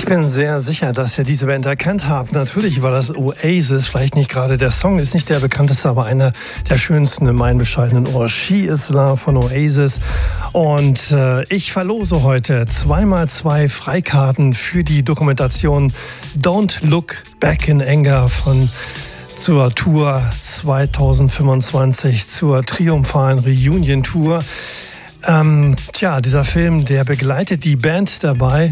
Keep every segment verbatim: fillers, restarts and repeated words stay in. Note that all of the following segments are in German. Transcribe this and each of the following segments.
bin sehr sicher, dass ihr diese Band erkannt habt. Natürlich war das Oasis, vielleicht nicht gerade der Song, ist nicht der bekannteste, aber einer der schönsten in meinem bescheidenen Ohr. She Is Love von Oasis. Und äh, ich verlose heute zweimal zwei Freikarten für die Dokumentation Don't Look Back in Anger von zur Tour zwanzig fünfundzwanzig, zur triumphalen Reunion-Tour. Ähm, tja, dieser Film, der begleitet die Band dabei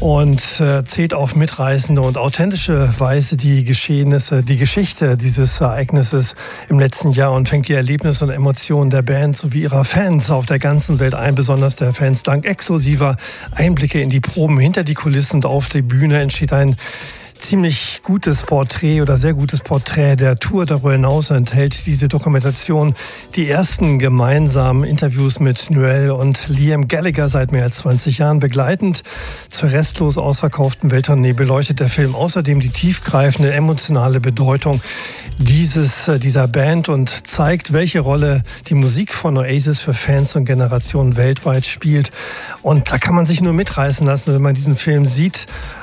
und äh, zählt auf mitreißende und authentische Weise die Geschehnisse, die Geschichte dieses Ereignisses im letzten Jahr und fängt die Erlebnisse und Emotionen der Band sowie ihrer Fans auf der ganzen Welt ein, besonders der Fans. Dank exklusiver Einblicke in die Proben hinter die Kulissen und auf der Bühne entsteht ein ziemlich gutes Porträt oder sehr gutes Porträt der Tour. Darüber hinaus enthält diese Dokumentation die ersten gemeinsamen Interviews mit Noel und Liam Gallagher seit mehr als zwanzig Jahren. Begleitend zur restlos ausverkauften Welttournee beleuchtet der Film außerdem die tiefgreifende emotionale Bedeutung dieses, dieser Band und zeigt, welche Rolle die Musik von Oasis für Fans und Generationen weltweit spielt. Und da kann man sich nur mitreißen lassen, wenn man diesen Film sieht.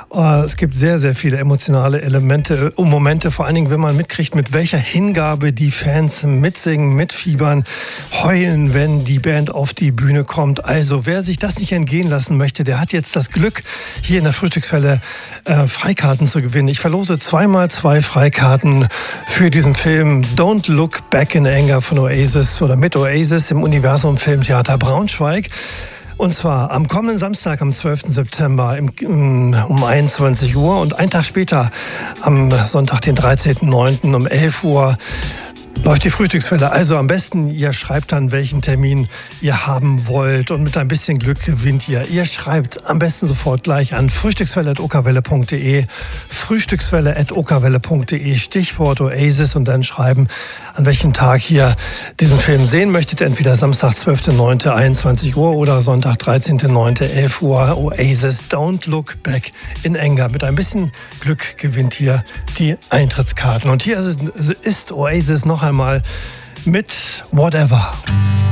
Es gibt sehr, sehr viele emotionale Elemente und Momente, vor allen Dingen, wenn man mitkriegt, mit welcher Hingabe die Fans mitsingen, mitfiebern, heulen, wenn die Band auf die Bühne kommt. Also, wer sich das nicht entgehen lassen möchte, der hat jetzt das Glück, hier in der Frühstückswelle äh, Freikarten zu gewinnen. Ich verlose zweimal zwei Freikarten für diesen Film Don't Look Back in Anger von Oasis oder mit Oasis im Universum Filmtheater Braunschweig. Und zwar am kommenden Samstag, am zwölften September im, um einundzwanzig Uhr und einen Tag später, am Sonntag, den dreizehnten neunten um elf Uhr, läuft die Frühstückswelle. Also am besten, ihr schreibt dann, welchen Termin ihr haben wollt und mit ein bisschen Glück gewinnt ihr. Ihr schreibt am besten sofort gleich an frühstückswelle at okerwelle punkt de, frühstückswelle at okerwelle punkt de, Stichwort Oasis und dann schreiben, an welchem Tag ihr diesen Film sehen möchtet. Entweder Samstag, zwölften neunten einundzwanzig Uhr oder Sonntag, dreizehnten neunten elf Uhr. Oasis, Don't Look Back in Anger. Mit ein bisschen Glück gewinnt ihr die Eintrittskarten. Und hier ist, ist Oasis noch einmal mit Whatever.